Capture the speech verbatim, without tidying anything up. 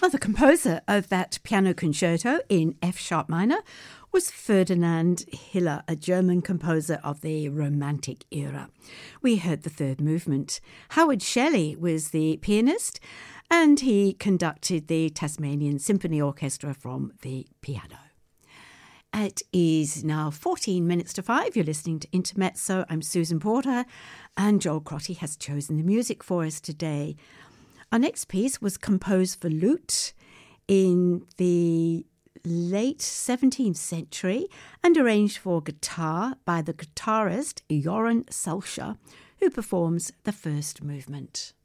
Well, the composer of that piano concerto in F sharp minor was Ferdinand Hiller, a German composer of the Romantic era. We heard the third movement. Howard Shelley was the pianist, and he conducted the Tasmanian Symphony Orchestra from the piano. It is now fourteen minutes to five. You're listening to Intermezzo. I'm Susan Porter, and Joel Crotty has chosen the music for us today. Our next piece was composed for lute in the late seventeenth century and arranged for guitar by the guitarist Joran Salcha, who performs the first movement.